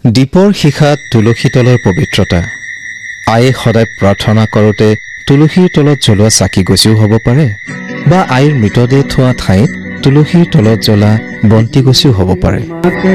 দীপৰ শিখাত তুলসী তলৰ পবিত্ৰতা আয়ে সদায় প্ৰাৰ্থনা কৰোঁতে তুলসীৰ তলত জ্বলোৱা চাকি গছিও হ'ব পাৰে বা আইৰ মৃতদেহ থোৱা ঠাইত তুলসীৰ তলত জ্বলা বন্তি গছিও হ'ব পাৰে।